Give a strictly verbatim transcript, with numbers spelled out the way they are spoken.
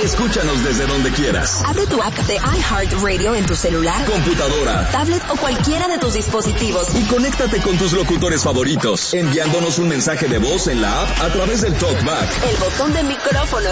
Escúchanos desde donde quieras. Abre tu app de iHeartRadio en tu celular, computadora, tablet o cualquiera de tus dispositivos y conéctate con tus locutores favoritos, enviándonos un mensaje de voz en la app a través del TalkBack, el botón de micrófono